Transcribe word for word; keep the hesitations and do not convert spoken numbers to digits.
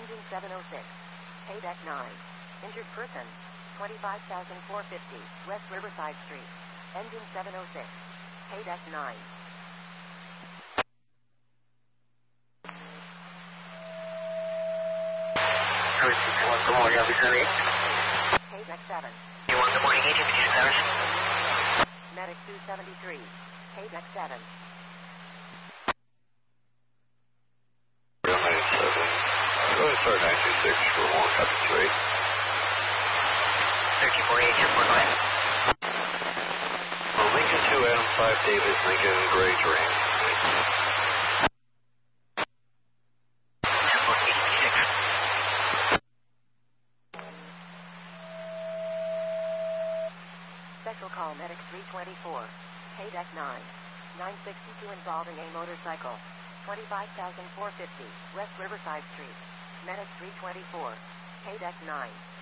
Engine seven oh six. Paydeck nine. Injured person. twenty-five thousand four hundred fifty. West Riverside Street. Engine seven oh six. Paydeck nine. Good morning, Officer eight. Paydeck seven. You want the morning agent, Commissioner Powers? Medic two seventy-three. Paydeck seven. Real ninety-seven. Go ahead, start nine two six for one, copy two eight. thirteen forty-eight, ten forty-five. Well, Lincoln two, Adam five, David, Lincoln, gray terrain. ten forty-eight, six. Special call Medic three twenty-four. Paydeck nine. nine sixty-two involving a motorcycle. twenty-five thousand four hundred fifty. West Riverside Street. Medic three twenty-four. Paydeck nine.